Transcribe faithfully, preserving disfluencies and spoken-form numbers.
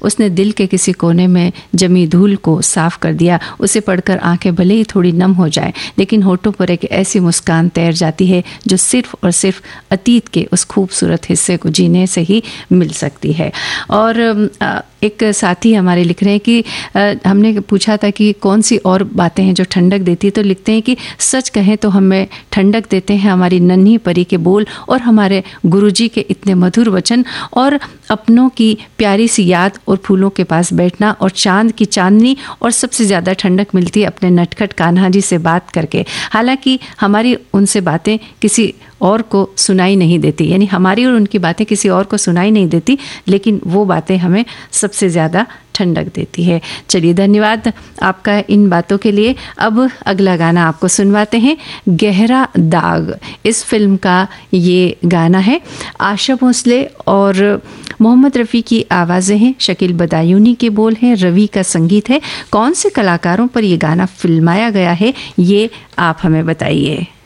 उसने दिल के किसी कोने में जमी धूल को साफ कर दिया। उसे पढ़कर आंखें भले ही थोड़ी नम हो जाए, लेकिन होठों पर एक ऐसी मुस्कान तैर जाती है जो सिर्फ और सिर्फ अतीत के उस खूबसूरत हिस्से को जीने से ही मिल सकती है। और एक साथी हमारे लिख रहे हैं कि हमने पूछा था कि कौन सी और बातें हैं जो ठंडक देती है, तो लिखते हैं कि सच कहें तो हमें ठंडक देते हैं हमारी नन्ही परी के बोल और हमारे गुरुजी के इतने मधुर वचन और अपनों की प्यारी सी याद और फूलों के पास बैठना और चांद की चांदनी। और सबसे ज़्यादा ठंडक मिलती है अपने नटखट कान्हा जी से बात करके। हालांकि हमारी उनसे बातें किसी और को सुनाई नहीं देती, यानी हमारी और उनकी बातें किसी और को सुनाई नहीं देती, लेकिन वो बातें हमें सबसे ज़्यादा ठंडक देती है। चलिए, धन्यवाद आपका इन बातों के लिए। अब अगला गाना आपको सुनवाते हैं, गहरा दाग। इस फिल्म का ये गाना है। आशा भोसले और मोहम्मद रफ़ी की आवाज़ें हैं, शकील बदायूनी के बोल हैं, रवि का संगीत है। कौन से कलाकारों पर ये गाना फिल्माया गया है, ये आप हमें बताइए।